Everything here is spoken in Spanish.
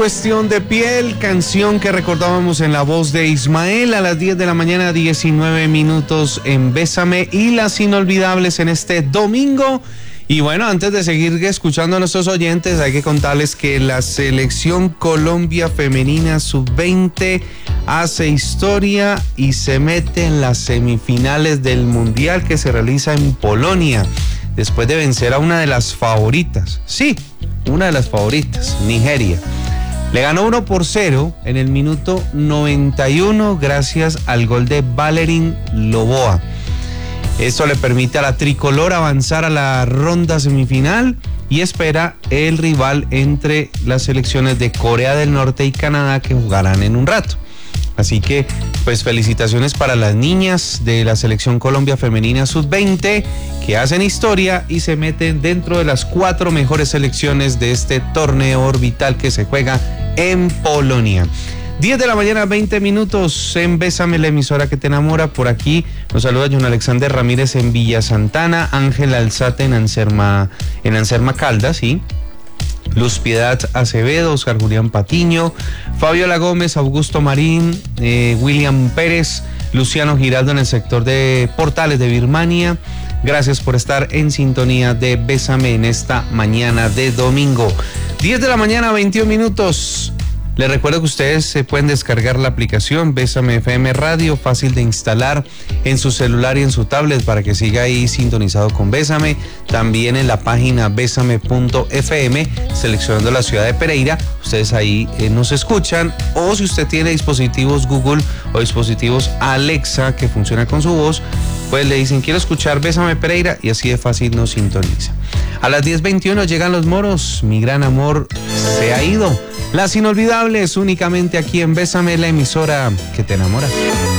Cuestión de piel, canción que recordábamos en la voz de Ismael a las 10 de la mañana, 19 minutos en Bésame y las inolvidables en este domingo. Y bueno, antes de seguir escuchando a nuestros oyentes, hay que contarles que la selección Colombia femenina sub-20 hace historia y se mete en las semifinales del Mundial que se realiza en Polonia, después de vencer a una de las favoritas. Sí, una de las favoritas, Nigeria. Le ganó 1-0 en el minuto 91 gracias al gol de Valerín Loboa. Esto le permite a la tricolor avanzar a la ronda semifinal y espera el rival entre las selecciones de Corea del Norte y Canadá que jugarán en un rato. Así que, pues felicitaciones para las niñas de la selección Colombia femenina sub-20 que hacen historia y se meten dentro de las 4 mejores selecciones de este torneo orbital que se juega en Polonia. 10 de la mañana, 20 minutos en Bésame, la emisora que te enamora. Por aquí nos saluda John Alexander Ramírez en Villa Santana, Ángel Alzate en Anserma Caldas, ¿sí? Luz Piedad Acevedo, Oscar Julián Patiño, Fabiola Gómez, Augusto Marín, William Pérez, Luciano Giraldo en el sector de Portales de Birmania. Gracias por estar en sintonía de Bésame en esta mañana de domingo. 10 de la mañana, 21 minutos. Les recuerdo que ustedes se pueden descargar la aplicación Bésame FM Radio, fácil de instalar en su celular y en su tablet para que siga ahí sintonizado con Bésame. También en la página besame.fm, seleccionando la ciudad de Pereira, ustedes ahí nos escuchan. O si usted tiene dispositivos Google o dispositivos Alexa que funcionan con su voz, pues le dicen quiero escuchar Bésame Pereira y así de fácil nos sintoniza. A las 10:21 llegan los moros, mi gran amor se ha ido. Las inolvidables únicamente aquí en Bésame, la emisora que te enamora.